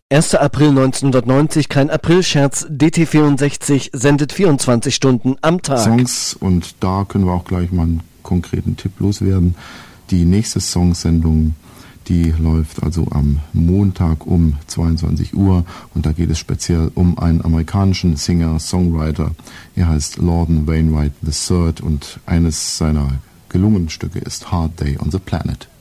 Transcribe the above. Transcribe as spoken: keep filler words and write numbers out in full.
erster April neunzehnhundertneunzig, kein Aprilscherz, D T vierundsechzig sendet vierundzwanzig Stunden am Tag. Songs, und da können wir auch gleich mal einen konkreten Tipp loswerden. Die nächste Songsendung, die läuft also am Montag um zweiundzwanzig Uhr und da geht es speziell um einen amerikanischen Singer-Songwriter. Er heißt Lorden Wainwright the Third und eines seiner gelungenen Stücke ist Hard Day on the Planet.